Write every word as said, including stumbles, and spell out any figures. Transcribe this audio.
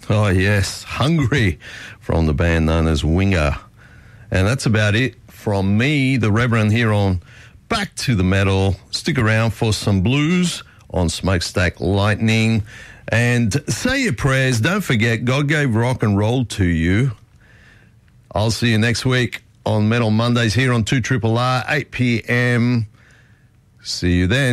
Oh, yes. Hungry from the band known as Winger. And that's about it from me, the Reverend, here on Back to the Metal. Stick around for some blues on Smokestack Lightning. And say your prayers. Don't forget, God gave rock and roll to you. I'll see you next week on Metal Mondays here on two R R R, eight p.m. See you then.